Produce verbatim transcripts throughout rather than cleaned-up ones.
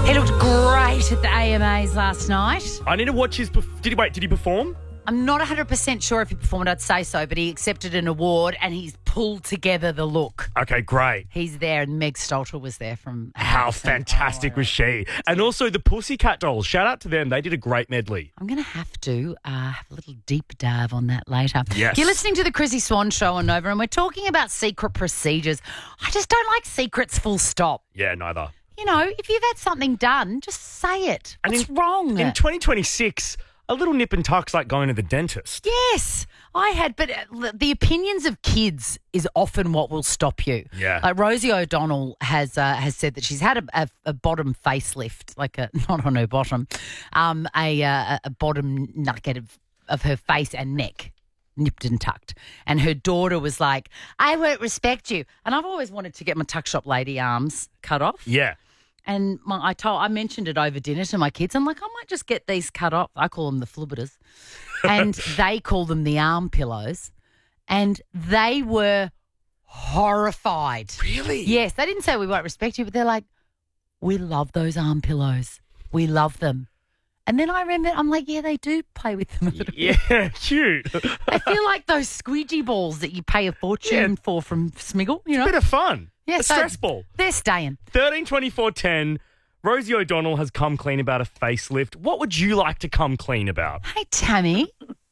He looked great at the A M As last night. I need to watch his... Perf- did he wait? Did he perform? I'm not one hundred percent sure if he performed, I'd say so, but he accepted an award and he's pulled together the look. Okay, great. He's there, and Meg Stalter was there from... How Hamilton. fantastic Oh, was she? And also the Pussycat Dolls. Shout out to them. They did a great medley. I'm going to have to uh, have a little deep dive on that later. Yes. You're listening to the Chrissy Swan Show on Nova, and we're talking about secret procedures. I just don't like secrets full stop. Yeah, neither. You know, if you've had something done, just say it. And What's in- wrong? In twenty twenty-six, a little nip and tuck's like going to the dentist. Yes, I had, but uh, the opinions of kids is often what will stop you. Yeah. Like Rosie O'Donnell has uh, has said that she's had a, a, a bottom facelift, like a not on her bottom, um, a uh, a bottom nugget of, of her face and neck, nipped and tucked. And her daughter was like, "I won't respect you." And I've always wanted to get my tuck shop lady arms cut off. Yeah. And my, I told, I mentioned it over dinner to my kids. I'm like, I might just get these cut off. I call them the flibberters. And they call them the arm pillows. And they were horrified. Really? Yes, they didn't say we won't respect you, but they're like, we love those arm pillows. We love them. And then I remember, I'm like, yeah, they do play with them a little bit. Yeah, cute. They feel like those squeegee balls that you pay a fortune Yeah. for from Smiggle, you know? Bit of fun. Yeah, a so stress ball. They're staying. thirteen twenty-four ten. Rosie O'Donnell has come clean about a facelift. What would you like to come clean about? Hey, Tammy.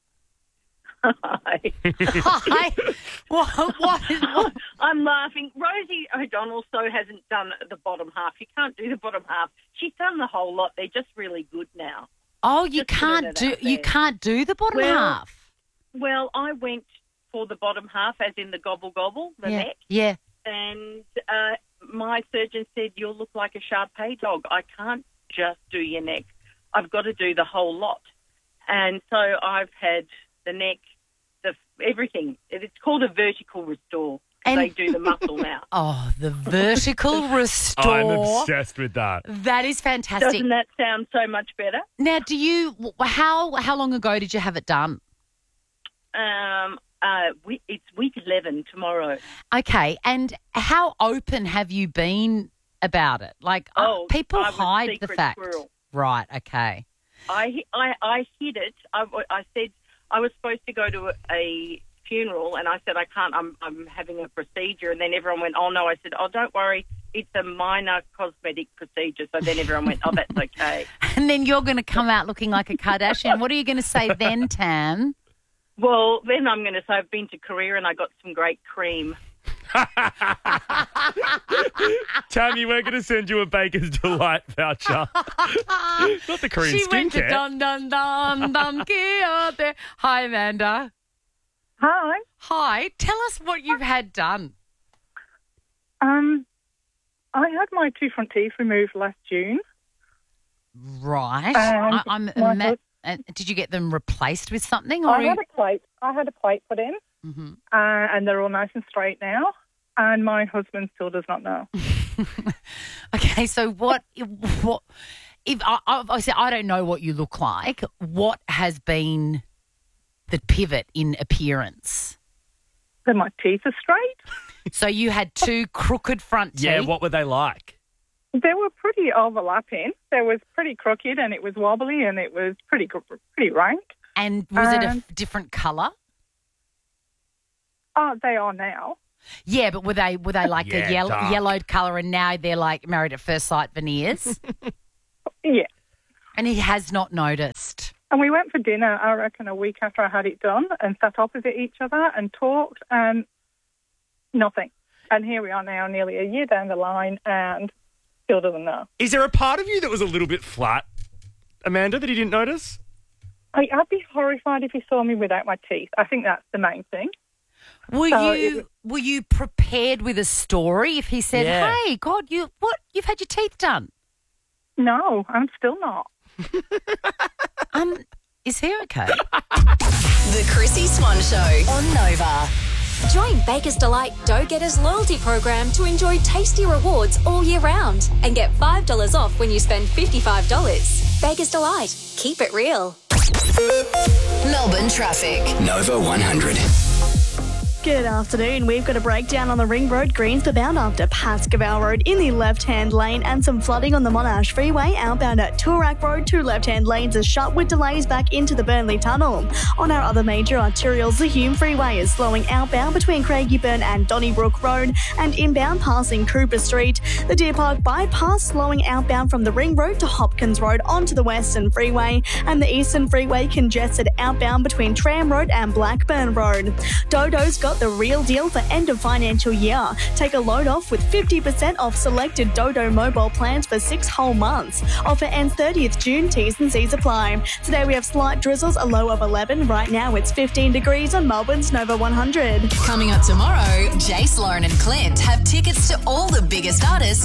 Hi. Hi. What, what, what? I'm laughing. Rosie O'Donnell so hasn't done the bottom half. You can't do the bottom half. She's done the whole lot. They're just really good now. Oh, you Just put can't it do out you there. can't do the bottom Well, half. Well, I went for the bottom half, as in the gobble gobble, the yeah. neck, Yeah. and uh, my surgeon said, you'll look like a Shar-Pei dog. I can't just do your neck. I've got to do the whole lot. And so I've had the neck, the everything. It's called a vertical restore. And- They do the muscle now. Oh, the vertical restore. I'm obsessed with that. That is fantastic. Doesn't that sound so much better? Now, do you how how long ago did you have it done? Um, uh, we, it's week eleven tomorrow. Okay, and how open have you been about it? Like, uh, Oh, people I was hide the secret fact. squirrel. Right, okay. I, I, I hid it. I, I said I was supposed to go to a, a funeral, and I said I can't. I'm I'm having a procedure, and then everyone went, "Oh no!" I said, "Oh, don't worry, it's a minor cosmetic procedure." So then everyone went, "Oh, that's okay." And then you're going to come out looking like a Kardashian. What are you going to say then, Tam? Well, then I'm going to say I've been to Korea and I got some great cream. Tammy, we're going to send you a Baker's Delight voucher. Not the Korean She went to skincare. dun dun dun dun Quixote. Hi, Amanda. Hi. Hi. Tell us what you've had done. Um, I had my two front teeth removed last June. Right. Um, I, I'm. my Ima- hus- uh, did you get them replaced with something? Or I you- had a plate. I had a plate put in, Mhm. uh, and they're all nice and straight now. And my husband still does not know. Okay, so what? What? If I, I obviously I don't know what you look like. What has been the pivot in appearance? Then my teeth are straight. So you had two crooked front teeth. Yeah, what were they like? They were pretty overlapping. They was pretty crooked, and it was wobbly, and it was pretty gr- pretty rank. And was it a Um, f- different colour? Oh, they are now. Yeah, but were they were they like Yeah, a yellow, dark. yellowed colour, and now they're like married at first sight veneers? Yeah. And he has not noticed. And we went for dinner, I reckon, a week after I had it done, and sat opposite each other and talked, and nothing. And here we are now, nearly a year down the line, and still doesn't know. Is there a part of you that was a little bit flat, Amanda, that he didn't notice? I, I'd be horrified if he saw me without my teeth. I think that's the main thing. Were So you it- were you prepared with a story if he said, Yeah. "Hey, God, you what? You've had your teeth done." No, I'm still not. Um, is he okay? The Chrissy Swan Show on Nova. Join Baker's Delight Dough Getters loyalty program to enjoy tasty rewards all year round and get five dollars off when you spend fifty-five dollars. Baker's Delight. Keep it real. Melbourne traffic. Nova one hundred. Good afternoon. We've got a breakdown on the Ring Road Greensboro bound after Pascoe Road in the left-hand lane and some flooding on the Monash Freeway outbound at Toorak Road. Two left-hand lanes are shut with delays back into the Burnley Tunnel. On our other major arterials, the Hume Freeway is slowing outbound between Craigieburn and Donnybrook Road and inbound passing Cooper Street. The Deer Park Bypass slowing outbound from the Ring Road to Hopkins Road onto the Western Freeway, and the Eastern Freeway congested outbound between Tram Road and Blackburn Road. Dodo's got the real deal for end of financial year. Take a load off with fifty percent off selected Dodo mobile plans for six whole months. Offer ends thirtieth June, T's and C's apply. Today we have slight drizzles, a low of eleven. Right now it's fifteen degrees on Melbourne's Nova one hundred. Coming up tomorrow, Jace, Lauren and Clint have tickets to all the biggest artists